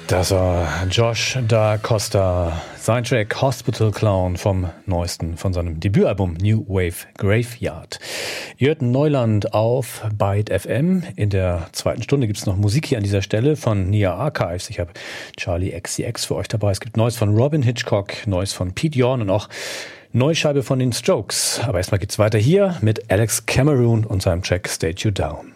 Das war Josh Da Costa, sein Track Hospital Clown vom seinem Debütalbum New Wave Graveyard. Ihr hört Neuland auf Byte FM. In der zweiten Stunde gibt es noch Musik hier an dieser Stelle von Nia Archives. Ich habe Charlie XCX für euch dabei. Es gibt Neues von Robin Hitchcock, Neues von Pete Yorn und auch Neuscheibe von den Strokes. Aber erstmal geht's weiter hier mit Alex Cameron und seinem Track Stay You Down.